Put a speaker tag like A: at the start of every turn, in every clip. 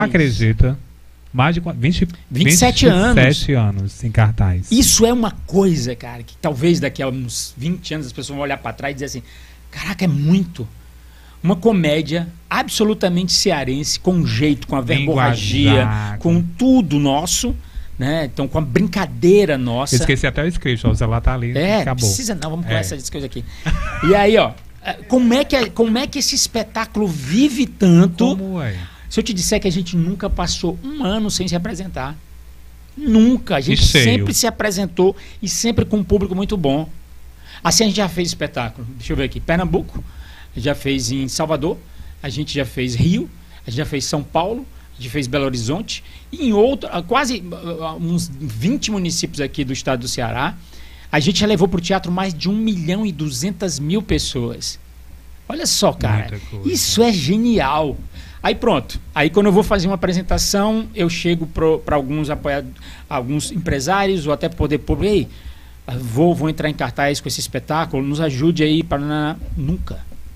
A: Acredita? Mais de
B: 27 anos.
A: 27 anos em cartaz.
B: Isso é uma coisa, cara, que talvez daqui a uns 20 anos as pessoas vão olhar para trás e dizer assim, caraca, é muito. Uma comédia absolutamente cearense, com jeito, com a verborragia, com tudo nosso, né? Então, com a brincadeira nossa.
A: Eu esqueci até o script, ó, o celular tá ali, acabou.
B: Precisa não, vamos começar essas coisas aqui. E aí, ó, como é que esse espetáculo vive tanto?
A: Como é?
B: Se eu te disser que a gente nunca passou um ano sem se apresentar. Nunca. A gente sempre se apresentou e sempre com um público muito bom. Assim a gente já fez espetáculo. Deixa eu ver aqui. Pernambuco, já fez em Salvador, a gente já fez Rio, a gente já fez São Paulo, a gente fez Belo Horizonte, e em quase uns 20 municípios aqui do estado do Ceará. A gente já levou para o teatro mais de 1.200.000 pessoas. Olha só, cara. Isso é genial. Aí pronto. Aí quando eu vou fazer uma apresentação, eu chego para alguns empresários ou até poder público. Ei, vou entrar em cartaz com esse espetáculo, nos ajude aí para... Nunca.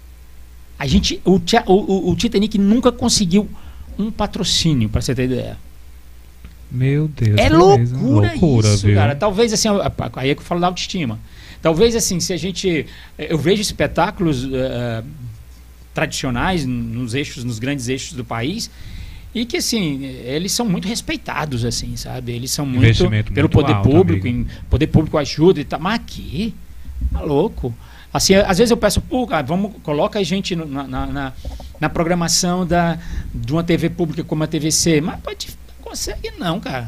B: O Titanic nunca conseguiu um patrocínio, para você ter ideia.
A: Meu Deus.
B: É loucura isso,
A: viu?
B: Cara. Talvez assim, aí é que eu falo da autoestima. Talvez assim, se a gente... Eu vejo espetáculos tradicionais nos grandes eixos do país e que assim, eles são muito respeitados, assim, sabe? Eles são muito pelo poder público, poder público ajuda e tal. Mas aqui, tá louco. Assim, às vezes eu peço, pô, cara, coloca a gente na programação de uma TV pública como a TVC, mas não consegue não, cara.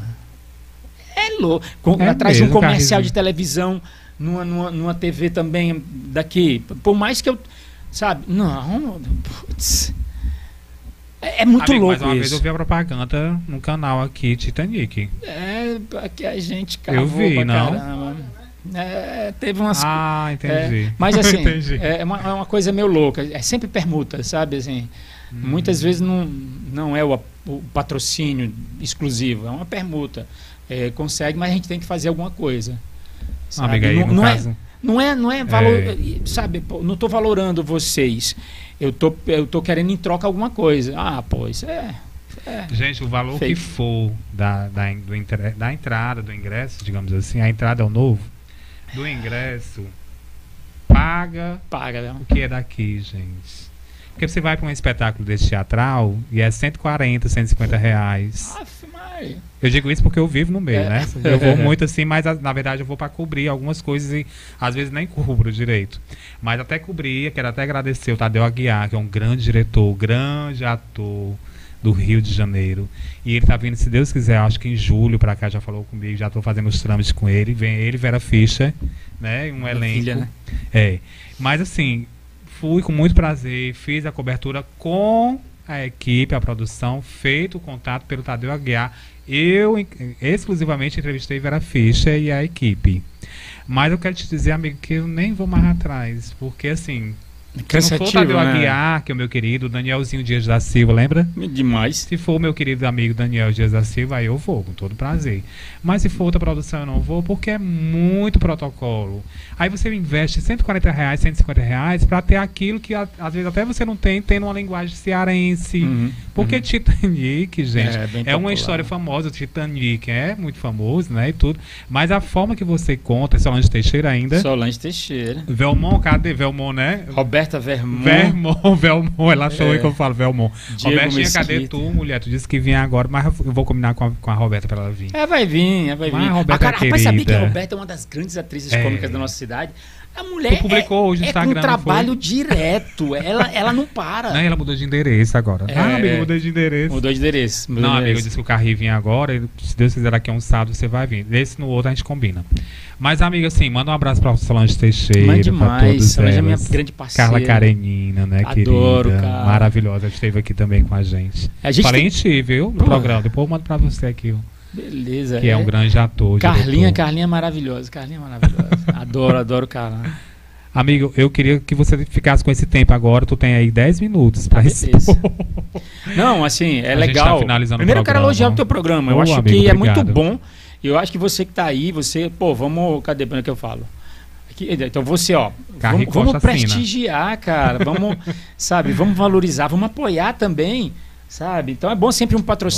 B: É louco. Atrás de um comercial de televisão, numa TV também daqui, por mais que eu... Sabe? Não, putz. É muito louco isso.
A: Mas uma vez eu vi a propaganda no canal aqui, Titanic.
B: Aqui a gente cavou.
A: Eu vi, não?
B: Caramba. Teve umas...
A: entendi.
B: Mas assim,
A: entendi.
B: É uma coisa meio louca. É sempre permuta, sabe? Assim, muitas vezes não é o patrocínio exclusivo, é uma permuta. Consegue, mas a gente tem que fazer alguma coisa. Sabe?
A: Amiga, aí, no caso...
B: Não é valor, sabe? Não estou valorando vocês. Eu tô querendo em troca alguma coisa. Pois
A: gente, o valor que for da entrada, do ingresso, digamos assim, a entrada é o novo, do ingresso, paga
B: não.
A: O que é daqui, gente. Porque você vai para um espetáculo desse teatral e é 140, 150 reais. Eu digo isso porque eu vivo no meio, né? Eu vou muito assim, mas na verdade eu vou para cobrir algumas coisas e às vezes nem cubro direito. Mas até cobrir, quero até agradecer o Tadeu Aguiar, que é um grande diretor, grande ator do Rio de Janeiro. E ele tá vindo, se Deus quiser, acho que em julho para cá, já falou comigo, já estou fazendo os trâmites com ele. Vem ele, Vera Fischer, né? Um elenco. Filha, né? Mas assim, fui com muito prazer, fiz a cobertura com a equipe, a produção, feito o contato pelo Tadeu Aguiar. Eu exclusivamente entrevistei Vera Fischer e a equipe. Mas eu quero te dizer, amigo, que eu nem vou mais atrás, porque assim, se não for o Tadeu Aguiar, que é o meu querido Danielzinho Dias da Silva, lembra?
B: Demais.
A: Se for o meu querido amigo Daniel Dias da Silva, aí eu vou, com todo prazer. Mas se for outra produção, eu não vou, porque é muito protocolo. Aí você investe 140 reais, 150 reais para ter aquilo que às vezes até você não tem numa linguagem cearense. Porque Titanic, gente, é uma história famosa. Titanic é muito famoso, né, e tudo. Mas a forma que você conta, é Solange Teixeira ainda.
B: Solange Teixeira.
A: Velmont, cadê Velmont, né?
B: Roberta Vermont.
A: Velmont, ela achou que eu falo Velmont. Robertinha, cadê tu, mulher? Tu disse que vinha agora, mas eu vou combinar com a Roberta para ela vir.
B: Vai vir.
A: Mas a Roberta
B: rapaz, sabia que a Roberta é uma das grandes atrizes cômicas da nossa cidade? A mulher
A: publicou hoje no Instagram,
B: com trabalho direto. Ela não para.
A: Não, ela mudou de endereço agora. Amigo, mudou de endereço. Amigo, disse que o Carri vinha agora. E, se Deus quiser, daqui a um sábado você vai vir. Desse no outro a gente combina. Mas, amiga, assim, manda um abraço pra Solange Teixeira.
B: Mãe demais. Solange é minha grande parceira.
A: Carla Karenina, né,
B: Adoro,
A: querida.
B: cara.
A: Maravilhosa. Esteve aqui também com a gente. Falei em ti, viu? No programa. Depois eu mando pra você aqui.
B: Beleza.
A: Que é um grande ator.
B: Carlinha é maravilhosa. Adoro Carla.
A: Amigo, eu queria que você ficasse com esse tempo agora. Tu tem aí 10 minutos para
B: expor. Não, assim, é legal.
A: Tá
B: primeiro eu quero elogiar o teu programa. Eu acho que é muito bom. Eu acho que você que tá aí, vamos... Cadê que eu falo? Aqui, então você, vamos prestigiar, cara. Vamos, sabe, vamos valorizar, vamos apoiar também sabe? Então é bom sempre um patrocínio.